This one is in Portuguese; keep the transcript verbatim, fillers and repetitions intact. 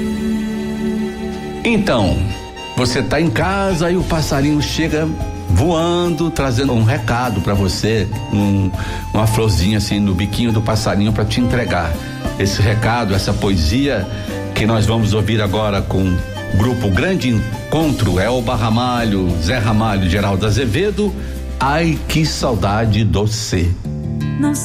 Então, você tá em casa e o passarinho chega voando, trazendo um recado para você, um, uma florzinha assim no biquinho do passarinho para te entregar. Esse recado, essa poesia que nós vamos ouvir agora com o grupo Grande Encontro, Elba Ramalho, Zé Ramalho, Geraldo Azevedo. Ai, que saudade doce.